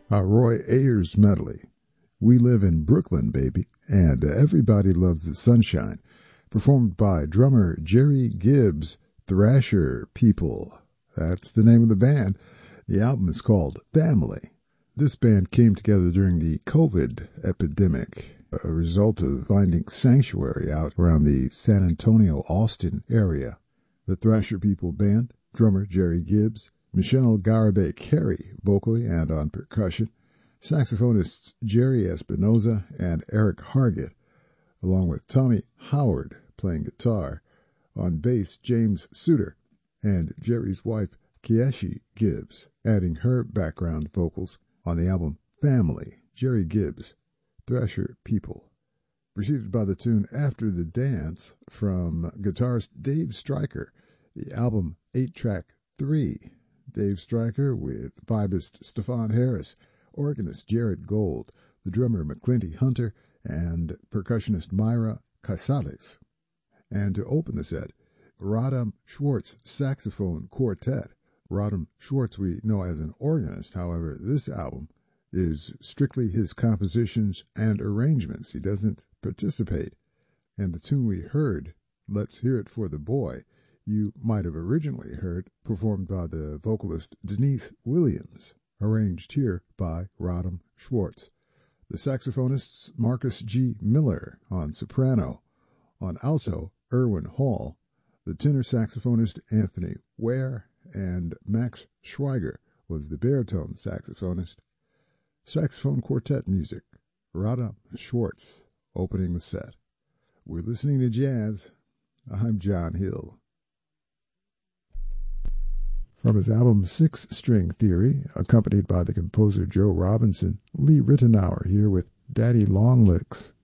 A Roy Ayers medley. We Live in Brooklyn, Baby, and Everybody Loves the Sunshine, performed by drummer Jerry Gibbs, Thrasher People. That's the name of the band. The album is called Family. This band came together during the COVID epidemic, a result of finding sanctuary out around the San Antonio, Austin area. The Thrasher People Band, drummer Jerry Gibbs, Michelle Garibay Carey, vocally and on percussion, saxophonists Jerry Espinoza and Eric Hargett, along with Tommy Howard playing guitar, on bass James Suter, and Jerry's wife Kieshi Gibbs, adding her background vocals on the album Family, Jerry Gibbs, Thrasher People. Preceded by the tune After the Dance from guitarist Dave Stryker, the album 8-track 3. Dave Stryker with vibist Stefan Harris, organist Jared Gold, the drummer McClinty Hunter, and percussionist Myra Casales. And to open the set, Rodham Schwartz Saxophone Quartet. Rodham Schwartz we know as an organist, however, this album is strictly his compositions and arrangements. He doesn't participate. And the tune we heard, Let's Hear It for the Boy, you might have originally heard performed by the vocalist Denise Williams, arranged here by Rodham Schwartz. The saxophonists Marcus G. Miller on soprano, on alto Erwin Hall, the tenor saxophonist Anthony Ware, and Max Schweiger was the baritone saxophonist. Saxophone quartet music, Rodham Schwartz opening the set. We're listening to jazz. I'm John Hill. From his album Six String Theory, accompanied by the composer Joe Robinson, Lee Ritenour here with Daddy Longlicks.